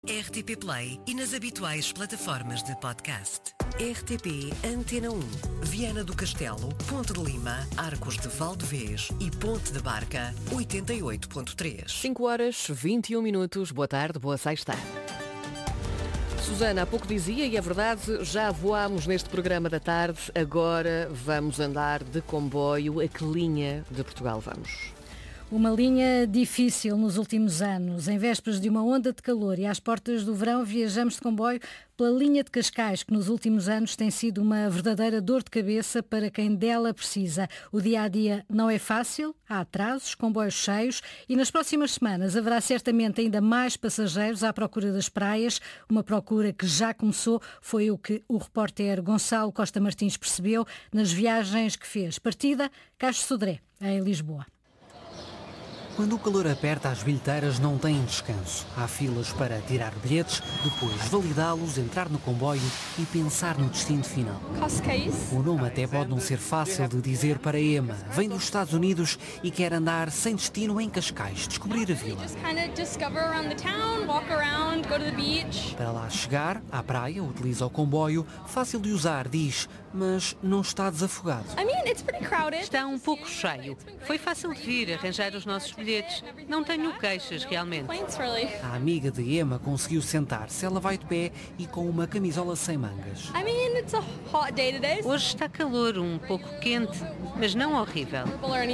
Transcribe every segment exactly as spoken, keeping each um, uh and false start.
R T P Play e nas habituais plataformas de podcast. R T P Antena um, Viana do Castelo, Ponte de Lima, Arcos de Valdevez e Ponte de Barca, oitenta e oito ponto três. cinco horas, vinte e um minutos. Boa tarde, boa sexta. Susana, há pouco dizia, e é verdade, já voámos neste programa da tarde, agora vamos andar de comboio. A que linha de Portugal vamos? Uma linha difícil nos últimos anos. Em vésperas de uma onda de calor e às portas do verão, viajamos de comboio pela linha de Cascais, que nos últimos anos tem sido uma verdadeira dor de cabeça para quem dela precisa. O dia-a-dia não é fácil, há atrasos, comboios cheios e nas próximas semanas haverá certamente ainda mais passageiros à procura das praias, uma procura que já começou, foi o que o repórter Gonçalo Costa Martins percebeu nas viagens que fez. Partida, Caixo de Sodré, em Lisboa. Quando o calor aperta, as bilheteiras não têm descanso. Há filas para tirar bilhetes, depois validá-los, entrar no comboio e pensar no destino final. O nome até pode não ser fácil de dizer para Emma. Vem dos Estados Unidos e quer andar sem destino em Cascais, descobrir a vila. Para lá chegar, à praia, utiliza o comboio, fácil de usar, diz, mas não está desafogado. Está um pouco cheio. Foi fácil de vir, arranjar os nossos bilhetes. Não tenho queixas, realmente. A amiga de Emma conseguiu sentar-se. Ela vai de pé e com uma camisola sem mangas. Hoje está calor, um pouco quente, mas não horrível.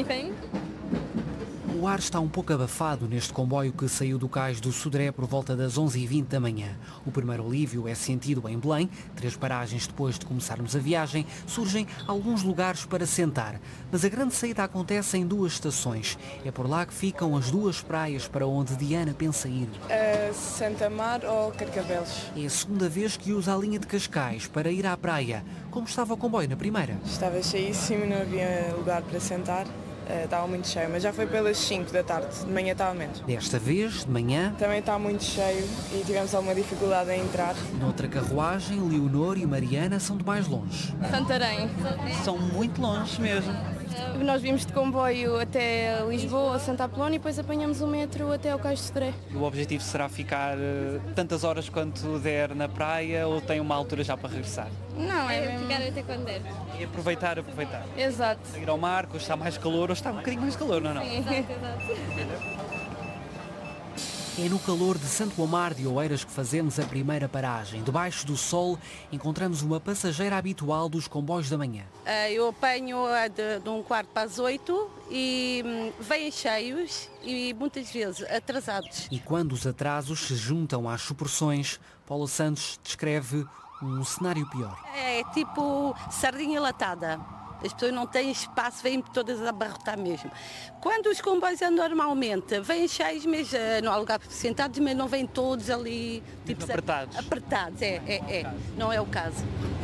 O ar está um pouco abafado neste comboio que saiu do cais do Sodré por volta das onze e vinte da manhã. O primeiro alívio é sentido em Belém. Três paragens depois de começarmos a viagem, surgem alguns lugares para sentar. Mas a grande saída acontece em duas estações. É por lá que ficam as duas praias para onde Diana pensa ir. Uh, Santa Mar ou Carcavelos? É a segunda vez que usa a linha de Cascais para ir à praia. Como estava o comboio na primeira? Estava cheíssimo, não havia lugar para sentar. Uh, estava muito cheio, mas já foi pelas cinco da tarde, de manhã estava menos. Desta vez, de manhã... Também está muito cheio e tivemos alguma dificuldade em entrar. Noutra carruagem, Leonor e Mariana são de mais longe. Santarém. São muito longe mesmo. Nós vimos de comboio até Lisboa, Santa Apolónia e depois apanhamos o metro até ao Caixo de Sodré. O objetivo será ficar uh, tantas horas quanto der na praia ou tem uma altura já para regressar? Não, é, é ficar até quando der. E aproveitar, aproveitar. Exato. Ir ao mar, hoje está mais calor, hoje está um bocadinho mais calor, não é? Não? Sim, exato, exato. É no calor de Santo Amar de Oeiras que fazemos a primeira paragem. Debaixo do sol encontramos uma passageira habitual dos comboios da manhã. Eu apanho de, de um quarto para as oito e hum, vêm cheios e muitas vezes atrasados. E quando os atrasos se juntam às supressões, Paula Santos descreve um cenário pior. É tipo sardinha latada. As pessoas não têm espaço, vêm todas a abarrotar mesmo. Quando os comboios andam normalmente, vêm cheios, mas uh, não há lugar para sentados, mas não vêm todos ali... Tipo, apertados. Apertados, é, é, é. Não é o caso.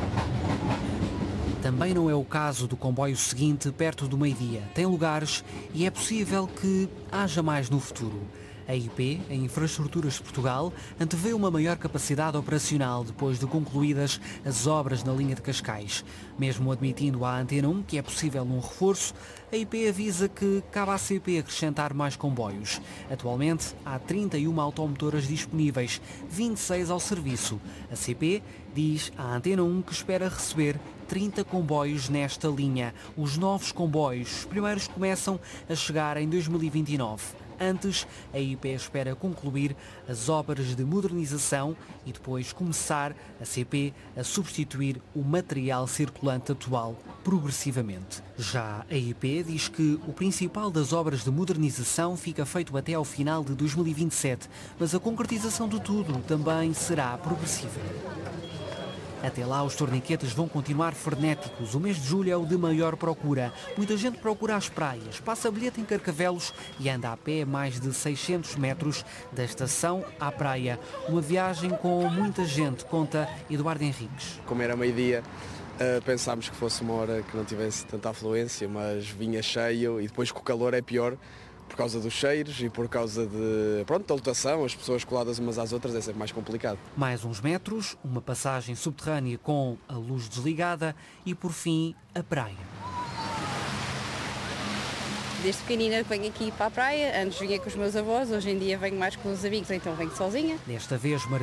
Também não é o caso do comboio seguinte, perto do meio-dia. Tem lugares e é possível que haja mais no futuro. A I P, a Infraestruturas de Portugal, antevê uma maior capacidade operacional depois de concluídas as obras na linha de Cascais. Mesmo admitindo à Antena um que é possível um reforço, a I P avisa que cabe à C P acrescentar mais comboios. Atualmente há trinta e uma automotoras disponíveis, vinte e seis ao serviço. A C P diz à Antena um que espera receber trinta comboios nesta linha. Os novos comboios, os primeiros começam a chegar em dois mil e vinte e nove. Antes, a I P espera concluir as obras de modernização e depois começar a C P a substituir o material circulante atual progressivamente. Já a I P diz que o principal das obras de modernização fica feito até ao final de dois mil e vinte e sete, mas a concretização de tudo também será progressiva. Até lá, os torniquetes vão continuar frenéticos. O mês de julho é o de maior procura. Muita gente procura as praias, passa bilhete em Carcavelos e anda a pé mais de seiscentos metros da estação à praia. Uma viagem com muita gente, conta Eduardo Henriques. Como era meio-dia, uh, pensámos que fosse uma hora que não tivesse tanta afluência, mas vinha cheio e depois com o calor é pior. Por causa dos cheiros e por causa de, pronto, da lotação, as pessoas coladas umas às outras é sempre mais complicado. Mais uns metros, uma passagem subterrânea com a luz desligada e, por fim, a praia. desde pequenina venho aqui para a praia, antes vinha com os meus avós, hoje em dia venho mais com os amigos, então venho sozinha. Desta vez